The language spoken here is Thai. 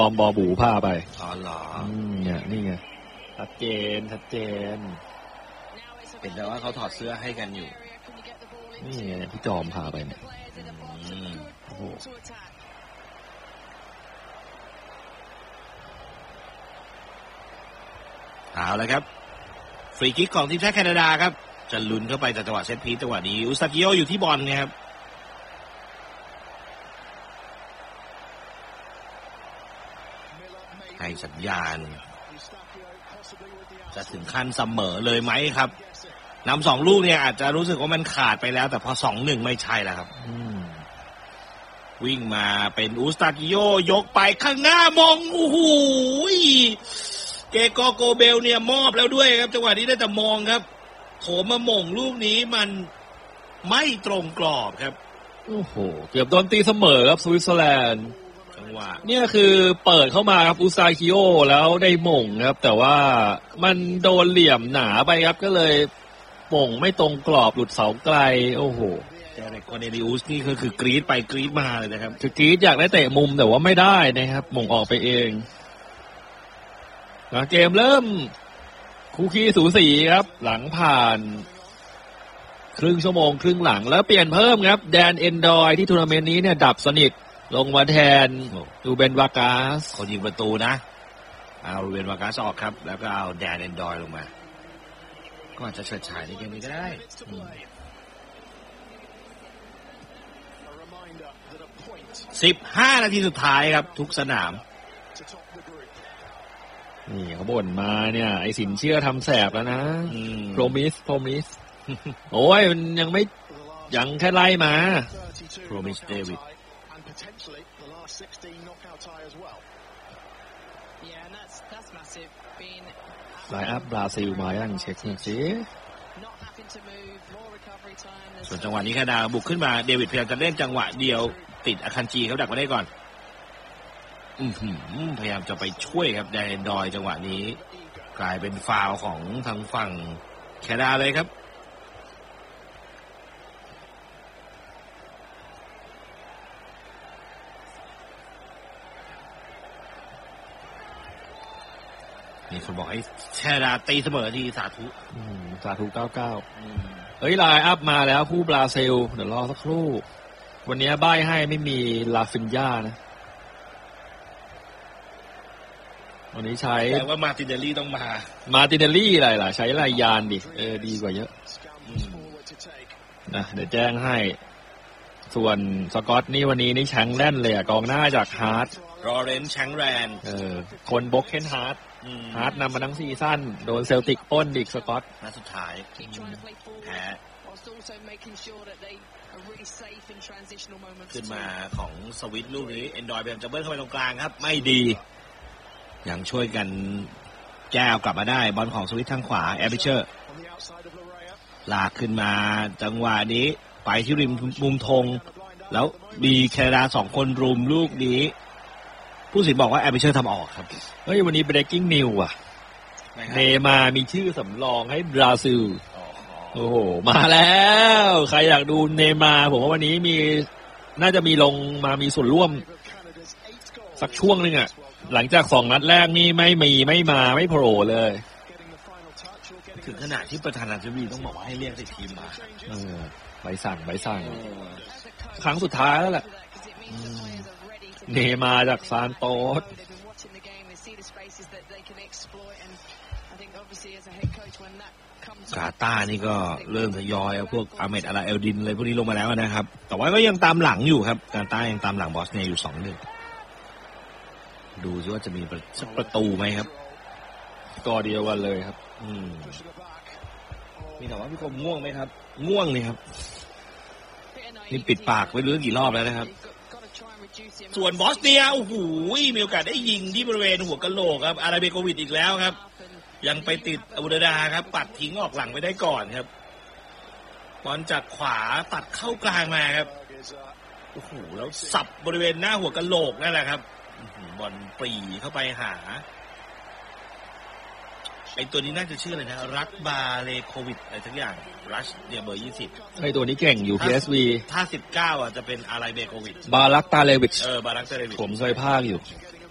อมบอบูพาไปอ๋อเหรอเนี่ยนี่ไงชัดเจนเป็นแต่ว่าเขาถอดเสื้อให้กันอยู่นี่ไงพี่จอมพาไปเนี่ยโอ้โหเอาเลยครับฟรีคิกของทีมชาติแคนาดาครับจะลุ้นเข้าไปแต่จังหวะเซตพีซจังหวะนี้อุสตากิโออยู่ที่บอลไงครับให้สัญญาณจะถึงขั้นเสมอเลยไหมครับนำ2 ลูกเนี่ยอาจจะรู้สึกว่ามันขาดไปแล้วแต่พอ 2-1 ไม่ใช่แล้วครับวิ่งมาเป็นอุสตากิโยยกไปข้างหน้ามองโอ้โหเกโกโกเบลเนี่ยมอบแล้วด้วยครับจังหวะนี้ได้แต่มองครับโถมมาหม่งลูกนี้มันไม่ตรงกรอบครับโอ้โหเกือบโดนตีเสมอครับสวิตเซอร์แลนด์จังหวะเนี่ยคือเปิดเข้ามาครับอุสตากิโยแล้วได้หม่งครับแต่ว่ามันโดนเหลี่ยมหนาไปครับก็เลยหม่งไม่ตรงกรอบหลุดเสาไกลโอ้โหเดเรก คอร์เนลิอุสนี่คือกรี๊ดไปกรี๊ดมาเลยนะครับคือกรี๊ดอยากได้เตะมุมแต่ว่าไม่ได้นะครับหม่งออกไปเองเกมเริ่มคู่ขี้สูสีครับหลังผ่านครึ่งชั่วโมงครึ่งหลังแล้วเปลี่ยนเพิ่มครับแดนเอนดอยที่ทัวร์นาเมนต์นี้เนี่ยดับสนิทลงมาแทนรูเบนวากาสคนยิงประตูนะเอารูเบนวากาสออกครับแล้วก็เอาแดนเอนดอยลงมาก็อาจจะเฉิดฉายในเกมนี้ก็ได้15 นาทีสุดท้ายครับทุกสนามนี่เขาบ่นมาเนี่ยไอ้สินเชื่อทำแสบแล้วนะโปรมิสโอ้ยมันยังแค่ไล่มาโปรมิสเดวิดไลน์อัพบราซิลมายังเช็คหน่อยสิส่วนจังหวะนี้แค่ดาวบุกขึ้นมาเดวิดพยายามจะเล่นจังหวะเดียวติดอาคันจีเขาดักมาได้ก่อนพยายามจะไปช่วยครับแดนดอยจังหวะนี้กลายเป็นฟาวล์ของทางฝั่งแคนาดาเลยครับมีคนบอกให้แคนาดาตีเสมอทีสาธุ 99เฮ้ยไลน์อัพมาแล้วผู้บราซิลเดี๋ยวรอสักครู่วันนี้ใบ้ให้ไม่มีลาฟินญ่านะวันนี้ใช้แต่ว่ามาตินเดลลี่ต้องมาตินเดลลี่อะไรล่ะใช้ลายยานดิดีกว่าเยอะนะเดี๋ยวแจ้งให้ส่วนสกอตนี่วันนี้นี่แชงแล่นเลยกองหน้าจากฮาร์ดรอเรนแชงแรนคนบล็อกเคนฮาร์ดนำมาทั้งซีซั่นโดนเซลติกป้นดิกสกอตนัดสุดท้ายแพ้ขึ้นมาของสวิตลูกนี้เอนดอยพยายามจะเบิ้ลเข้าไปตรงกลางครับไม่ดียังช่วยกันแก้วกลับมาได้บอลของสวิตทางขวาแอร์บิเชอร์ลากขึ้นมาจังหวะนี้ไปที่ริมมุมธงแล้วมีแคนาดา2 คนรุมลูกนี้ผู้สินบอกว่าแอร์บิเชอร์ทำออกครับเฮ้ยวันนี้ breaking news อ่ะเนมามีชื่อสำรองให้บราซิลโอ้โหมาแล้วใครอยากดูเนมาผมว่าวันนี้น่าจะมีลงมามีส่วนร่วมสักช่วงนึงอ่ะหลังจาก2 นัดแรกนี่ไม่มาไม่โผล่เลยถึงขนาดที่ประธานาธิบดีต้องบอกว่าให้เรียกทีมมาใบสั่งครั้งสุดท้ายแล้วแหละเนมาจากซานโตสกาตาร์นี่ก็เริ่มทยอยพวกอาเมดอาราเอลดินเลยพวกนี้ลงมาแล้วนะครับแต่ว่าก็ยังตามหลังอยู่ครับกาตาร์ยังตามหลังบอสเนียอยู่ 2-1ดูซิว่าจะมีสักประตูไหมครับก็เดียวกันเลยครับมีถามว่าพี่คมง่วงไหมครับง่วงเลยครับนี่ปิดปากไว้เรื่องกี่รอบแล้วนะครับส่วนบอสเนียโอ้โหมีโอกาสได้ยิงที่บริเวณหัวกะโหลกครับอาราเบโกวิชอีกแล้วครับยังไปติดอูดาดาครับปัดทิ้งออกหลังไปได้ก่อนครับบอลจากขวาตัดเข้ากลางมาครับโอ้โหแล้วสับบริเวณหน้าหัวกะโหลกนั่นแหละครับบอลปรีเข้าไปหาไอตัวนี้น่าจะชื่ออะไรนะรักบาเลโควิดอะไรทั้งอย่างรัชเนี่ยเบอร์20 ไอตัวนี้เก่งอยู่ PSV ถ้า19อ่ะจะเป็นอะไรเบโควิดบารักตาเลวิชบารักตาเลวิชผมเคยพากอยู่